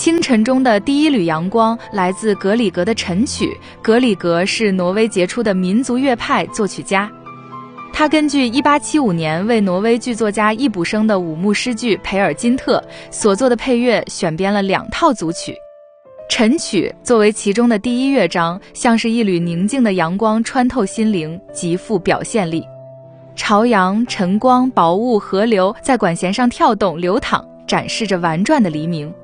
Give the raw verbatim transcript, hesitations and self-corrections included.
清晨中的第一缕阳光来自格里格的晨曲。格里格是挪威杰出的民族乐派作曲家，他根据一八七五年为挪威剧作家易卜生的五幕诗剧《培尔金特》所做的配乐选编了两套组曲。晨曲作为其中的第一乐章，像是一缕宁静的阳光穿透心灵，极富表现力。朝阳、晨光、薄雾、河流在管弦上跳动流淌，展示着婉转的黎明。